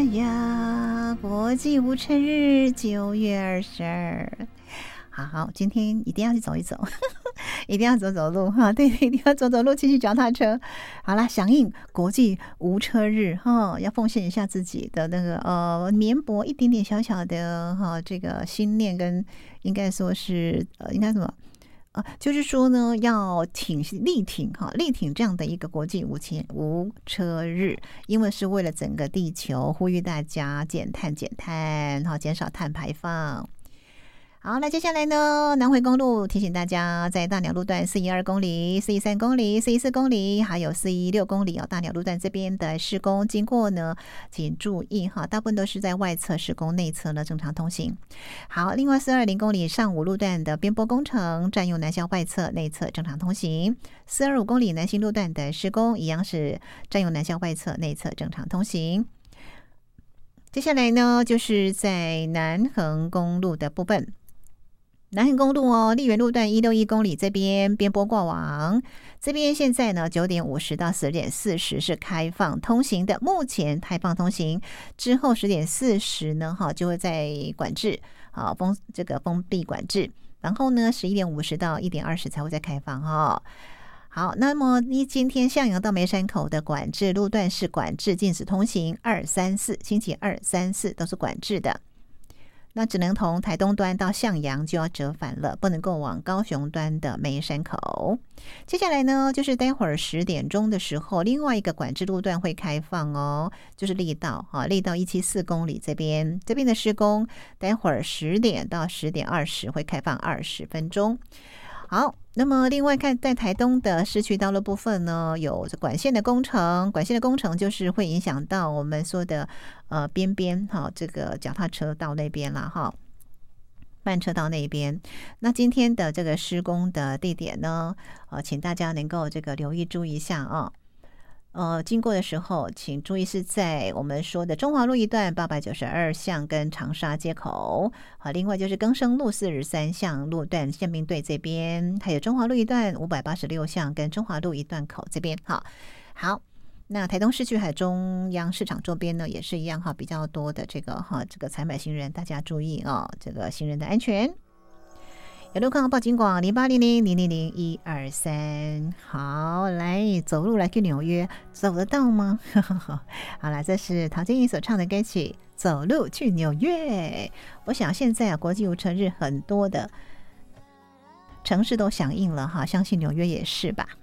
呀，国际无车日9月22。好，今天一定要去走一走，一定要走走路哈，对，一定要走走路，骑骑脚踏车。好啦，响应国际无车日哈，要奉献一下自己的那个绵薄一点点小小的哈这个心念跟应该说是应该什么？就是说呢，要力挺这样的一个国际无车日，因为是为了整个地球，呼吁大家减碳，减少碳排放。好，那接下来呢，南回公路提醒大家，在大鸟路段412公里、413公里、414公里，还有416公里大鸟路段这边的施工经过呢，请注意哈，大部分都是在外侧施工，内侧呢正常通行。好，另外420公里上午路段的边坡工程，占用南向外侧，内侧正常通行。425公里南新路段的施工，一样是占用南向外侧，内侧正常通行。接下来呢，就是在南横公路的部分。南横公路丽园路段161公里这边边坡挂网，这边现在呢9点50到10点40是开放通行的，目前开放通行，之后10点40呢就会在管制封闭管制，然后呢11点50到1点20才会再开放好，那么今天向阳到梅山口的管制路段是管制禁止通行2、3、4，星期2、3、4都是管制的。那只能从台东端到向阳就要折返了，不能够往高雄端的梅山口。接下来呢，就是待会儿10点钟的时候，另外一个管制路段会开放就是力道174公里这边的施工，待会儿10点到10点20会开放20分钟。好，那么另外看在台东的市区道路部分呢，有管线的工程，就是会影响到我们说的边这个脚踏车道那边啦慢车道那边。那今天的这个施工的地点呢，请大家能够这个留意注意一下经过的时候请注意是在我们说的中华路一段892巷跟长沙街口，另外就是更生路43巷路段宪兵队这边，还有中华路一段586巷跟中华路一段口这边好，那台东市区还有中央市场周边呢也是一样比较多的这个采买行人，大家注意这个行人的安全。有路况报警广0800000123。好，来走路来去纽约，走得到吗？好了，这是陶晶莹所唱的歌曲《走路去纽约》。我想现在国际无车日很多的城市都响应了相信纽约也是吧。